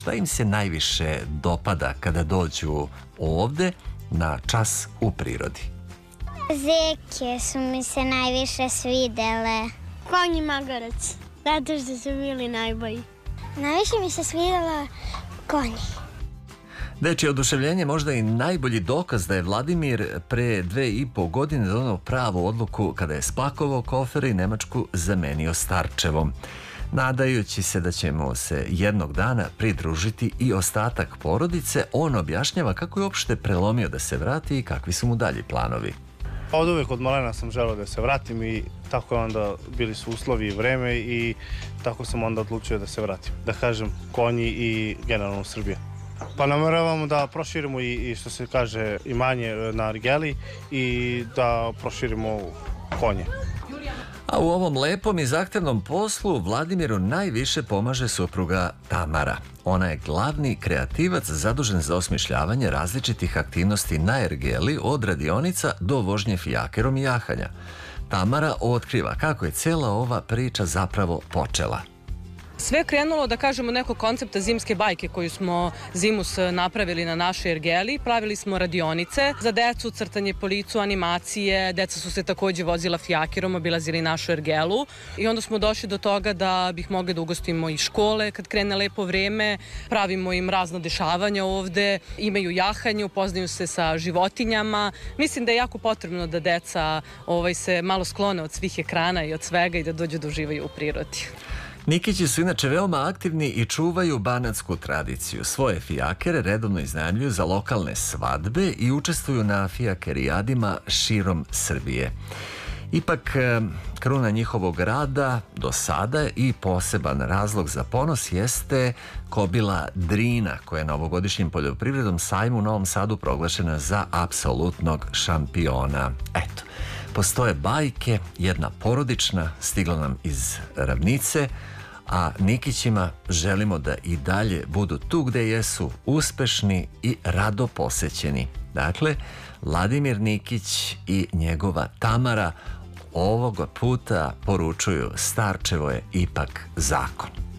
Šta im se najviše dopada kada dođu ovde na čas u prirodi? Zeke su mi se najviše svidele. Konji magarac, zato što su bili najbolji. Najviše mi se svidela konji. Dečije oduševljenje možda i najbolji dokaz da je Vladimir pre 2,5 godine doneo pravu odluku kada je spakovao kofer i Nemačku zamenio Starčevom. Nadajući se da ćemo se jednog dana pridružiti i ostatak porodice, on objašnjava kako je uopšte prelomio da se vrati i kakvi su mu dalji planovi. Od uvek od malena sam želeo da se vratim i tako je onda bili su uslovi i vreme i tako sam onda odlučio da se vratim. Da kažem, konji i generalno Srbije. Pa nameravamo da proširimo i što se kaže imanje na Argeli i da proširimo konje. A u ovom lepom i zahtevnom poslu Vladimiru najviše pomaže supruga Tamara. Ona je glavni kreativac zadužen za osmišljavanje različitih aktivnosti na ergeli, od radionica do vožnje fijakerom i jahanja. Tamara otkriva kako je cela ova priča zapravo počela. Sve je krenulo, da kažemo, od nekog koncepta zimske bajke koju smo zimus napravili na našoj ergeli. Pravili smo radionice za decu, crtanje po licu, animacije. Deca su se takođe vozila fijakerom, obilazili našu ergelu. I onda smo došli do toga da bih mogli da ugostimo i škole kad krene lepo vreme. Pravimo im razna dešavanja ovde, imaju jahanje, upoznaju se sa životinjama. Mislim da je jako potrebno da deca se malo sklone od svih ekrana i od svega i da dođu da uživaju u prirodi. Nikići su inače veoma aktivni i čuvaju banatsku tradiciju. Svoje fijakere redovno iznajmljuju za lokalne svadbe i učestvuju na fijakerijadima širom Srbije. Ipak, kruna njihovog rada do sada i poseban razlog za ponos jeste kobila Drina, koja je na ovogodišnjem poljoprivrednom sajmu u Novom Sadu proglašena za apsolutnog šampiona. Eto, postoje bajke, jedna porodična, stigla nam iz Ravnice, a Nikićima želimo da i dalje budu tu gde jesu, uspešni i rado posećeni. Dakle, Vladimir Nikić i njegova Tamara ovoga puta poručuju: Starčevo je ipak zakon.